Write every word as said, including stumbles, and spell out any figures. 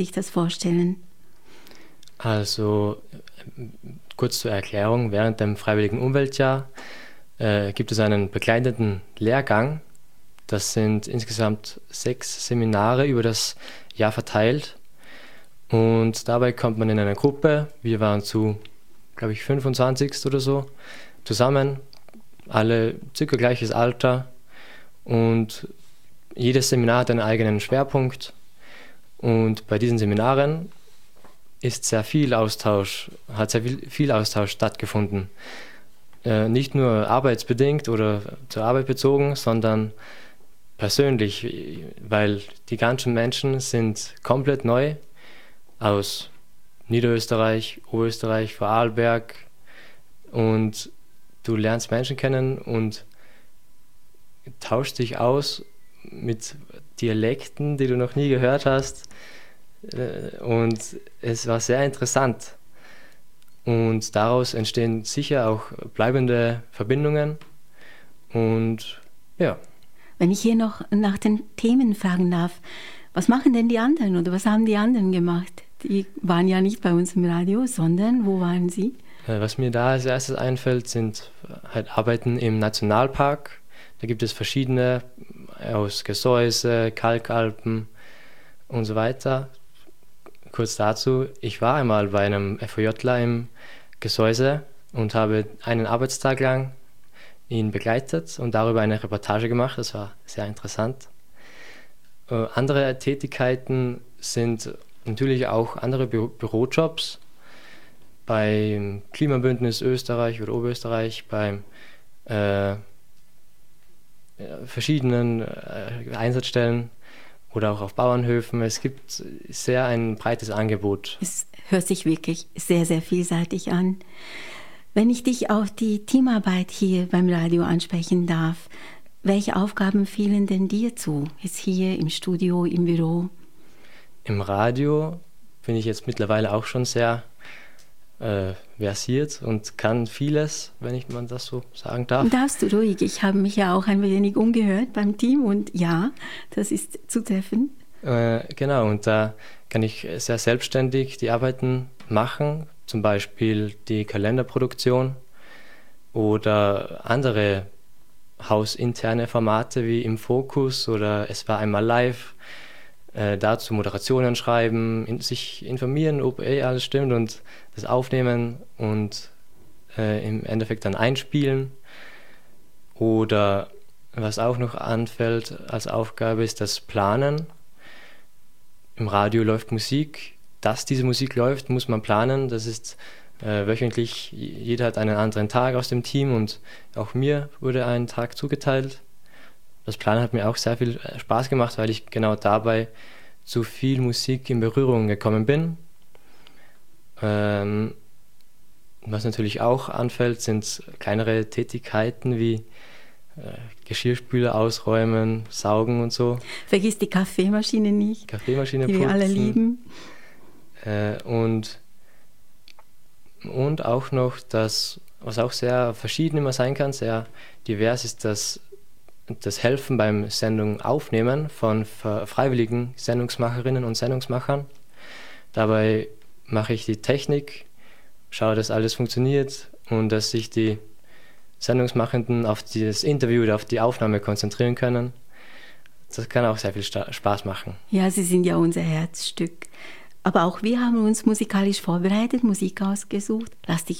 sich das vorstellen? Also kurz zur Erklärung, während dem Freiwilligen Umweltjahr äh, gibt es einen begleitenden Lehrgang. Das sind insgesamt sechs Seminare über das Jahr verteilt. Und dabei kommt man in eine Gruppe, wir waren zu, glaube ich, fünfundzwanzig oder so, zusammen, alle circa gleiches Alter. Und jedes Seminar hat einen eigenen Schwerpunkt. Und bei diesen Seminaren ist sehr viel Austausch, hat sehr viel, viel Austausch stattgefunden. Äh, nicht nur arbeitsbedingt oder zur Arbeit bezogen, sondern persönlich, weil die ganzen Menschen sind komplett neu aus Niederösterreich, Oberösterreich, Vorarlberg, und du lernst Menschen kennen und tauschst dich aus mit Dialekten, die du noch nie gehört hast. Und es war sehr interessant. Und daraus entstehen sicher auch bleibende Verbindungen. Und ja. Wenn ich hier noch nach den Themen fragen darf, was machen denn die anderen oder was haben die anderen gemacht? Die waren ja nicht bei uns im Radio, sondern wo waren sie? Was mir da als erstes einfällt, sind halt Arbeiten im Nationalpark. Da gibt es verschiedene aus Gesäuse, Kalkalpen und so weiter. Kurz dazu, ich war einmal bei einem FOJler im Gesäuse und habe einen Arbeitstag lang ihn begleitet und darüber eine Reportage gemacht. Das war sehr interessant. Äh, andere Tätigkeiten sind natürlich auch andere Bü- Bürojobs beim Klimabündnis Österreich oder Oberösterreich, beim äh, verschiedenen äh, Einsatzstellen oder auch auf Bauernhöfen. Es gibt sehr ein breites Angebot. Es hört sich wirklich sehr, sehr vielseitig an. Wenn ich dich auf die Teamarbeit hier beim Radio ansprechen darf, welche Aufgaben fielen denn dir zu? Jetzt hier im Studio, im Büro? Im Radio bin ich jetzt mittlerweile auch schon sehr äh, versiert und kann vieles, wenn ich man das so sagen darf. Darfst du ruhig. Ich habe mich ja auch ein wenig umgehört beim Team und ja, das ist zutreffend. Äh, genau, und da kann ich sehr selbstständig die Arbeiten machen, zum Beispiel die Kalenderproduktion oder andere hausinterne Formate wie im Fokus oder Es war einmal live. Äh, dazu Moderationen schreiben, in, sich informieren, ob eh alles stimmt und das aufnehmen und äh, im Endeffekt dann einspielen. Oder was auch noch anfällt als Aufgabe ist das Planen. Im Radio läuft Musik. Dass diese Musik läuft, muss man planen. Das ist äh, wöchentlich, jeder hat einen anderen Tag aus dem Team und auch mir wurde ein Tag zugeteilt. Das Planen hat mir auch sehr viel Spaß gemacht, weil ich genau dabei zu viel Musik in Berührung gekommen bin. Ähm, was natürlich auch anfällt, sind kleinere Tätigkeiten wie äh, Geschirrspüler ausräumen, saugen und so. Vergiss die Kaffeemaschine nicht, Kaffeemaschine die putzen. wir alle lieben. Äh, und, und auch noch das, was auch sehr verschieden immer sein kann, sehr divers ist das das Helfen beim Sendung aufnehmen von freiwilligen Sendungsmacherinnen und Sendungsmachern. Dabei mache ich die Technik, schaue, dass alles funktioniert und dass sich die Sendungsmachenden auf das Interview oder auf die Aufnahme konzentrieren können. Das kann auch sehr viel Spaß machen. Ja, sie sind ja unser Herzstück. Aber auch wir haben uns musikalisch vorbereitet, Musik ausgesucht. Lass dich